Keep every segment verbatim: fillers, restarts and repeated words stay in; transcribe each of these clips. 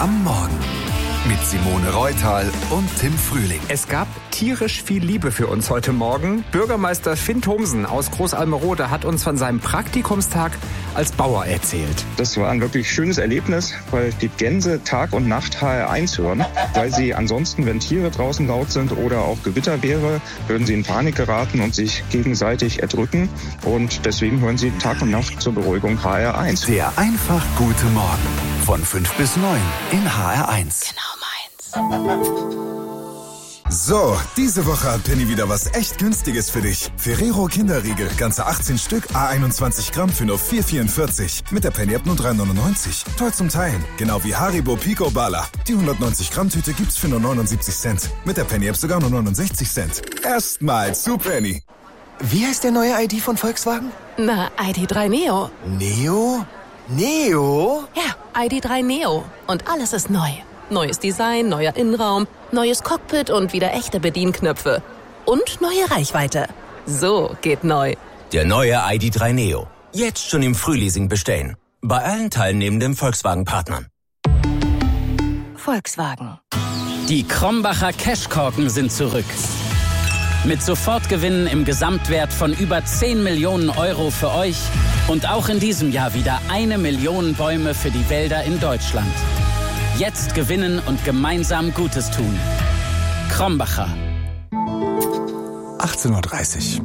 am Morgen mit Simone Reutal und Tim Frühling. Es gab tierisch viel Liebe für uns heute Morgen. Bürgermeister Finn Thomsen aus Großalmerode hat uns von seinem Praktikumstag als Bauer erzählt. Das war ein wirklich schönes Erlebnis, weil die Gänse Tag und Nacht H R eins hören. Weil sie ansonsten, wenn Tiere draußen laut sind oder auch Gewitter wäre, würden sie in Panik geraten und sich gegenseitig erdrücken. Und deswegen hören sie Tag und Nacht zur Beruhigung H R eins. Der einfach gute Morgen von fünf bis neun in H R eins. Genau meins. So, diese Woche hat Penny wieder was echt Günstiges für dich. Ferrero Kinderriegel, ganze achtzehn Stück, à einundzwanzig Gramm für nur vier vierundvierzig. Mit der Penny-App nur drei neunundneunzig. Toll zum Teilen. Genau wie Haribo Pico Bala. Die hundertneunzig Gramm Tüte gibt's für nur neunundsiebzig Cent. Mit der Penny-App sogar nur neunundsechzig Cent. Erstmal zu Penny. Wie heißt der neue I D von Volkswagen? Na, I D drei Neo. Neo? Neo? Ja, I D drei Neo. Und alles ist neu. Neues Design, neuer Innenraum, neues Cockpit und wieder echte Bedienknöpfe. Und neue Reichweite. So geht neu. Der neue I D drei Neo. Jetzt schon im Frühleasing bestellen. Bei allen teilnehmenden Volkswagen-Partnern. Volkswagen. Die Krombacher Cashkorken sind zurück. Mit Sofortgewinnen im Gesamtwert von über zehn Millionen Euro für euch und auch in diesem Jahr wieder eine Million Bäume für die Wälder in Deutschland. Jetzt gewinnen und gemeinsam Gutes tun. Krombacher. achtzehn Uhr dreißig.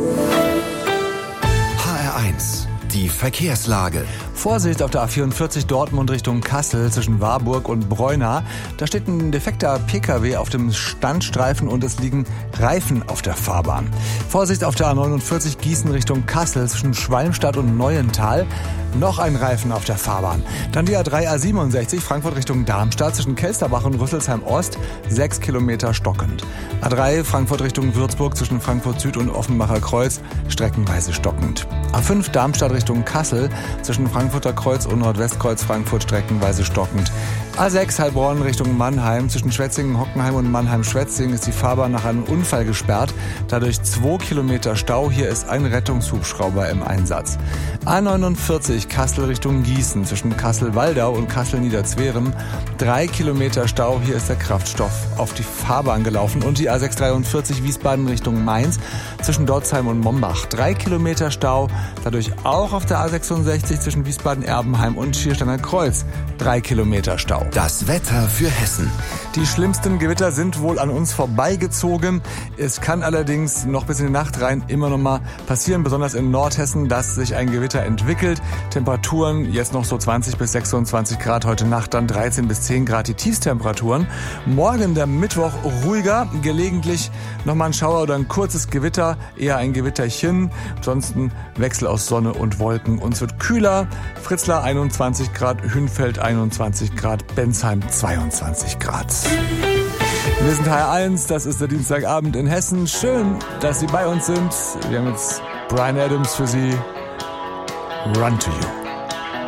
H R eins. Die Verkehrslage. Vorsicht auf der A vierundvierzig Dortmund Richtung Kassel zwischen Warburg und Breuna. Da steht ein defekter P K W auf dem Standstreifen und es liegen Reifen auf der Fahrbahn. Vorsicht auf der A neunundvierzig Gießen Richtung Kassel zwischen Schwalmstadt und Neuental. Noch ein Reifen auf der Fahrbahn. Dann die A drei A siebenundsechzig Frankfurt Richtung Darmstadt zwischen Kelsterbach und Rüsselsheim Ost. Sechs Kilometer stockend. A drei Frankfurt Richtung Würzburg zwischen Frankfurt Süd und Offenbacher Kreuz. Streckenweise stockend. A fünf Darmstadt Richtung Kassel zwischen Frankfurter Kreuz und Nordwestkreuz Frankfurt streckenweise stockend. A sechs Heilbronn Richtung Mannheim zwischen Schwetzingen, Hockenheim und Mannheim-Schwetzingen ist die Fahrbahn nach einem Unfall gesperrt. Dadurch zwei Kilometer Stau. Hier ist ein Rettungshubschrauber im Einsatz. A neunundvierzig Kassel Richtung Gießen zwischen Kassel-Waldau und Kassel-Niederzweren. Drei Kilometer Stau. Hier ist der Kraftstoff auf die Fahrbahn gelaufen. Und die A sechs dreiundvierzig Wiesbaden Richtung Mainz zwischen Dotzheim und Mombach. Drei Kilometer Stau. Dadurch auch auf der A sechsundsechzig zwischen Wiesbaden-Erbenheim und Schiersteiner Kreuz. Drei Kilometer Stau. Das Wetter für Hessen. Die schlimmsten Gewitter sind wohl an uns vorbeigezogen. Es kann allerdings noch bis in die Nacht rein immer noch mal passieren, besonders in Nordhessen, dass sich ein Gewitter entwickelt. Temperaturen jetzt noch so zwanzig bis sechsundzwanzig Grad, heute Nacht dann dreizehn bis zehn Grad die Tiefstemperaturen. Morgen, der Mittwoch, ruhiger, gelegentlich nochmal ein Schauer oder ein kurzes Gewitter, eher ein Gewitterchen. Ansonsten Wechsel aus Sonne und Wolken. Uns wird kühler. Fritzlar einundzwanzig Grad, Hünfeld einundzwanzig Grad, Bensheim zweiundzwanzig Grad. Wir sind H R eins, das ist der Dienstagabend in Hessen. Schön, dass Sie bei uns sind. Wir haben jetzt Bryan Adams für Sie. Run to You.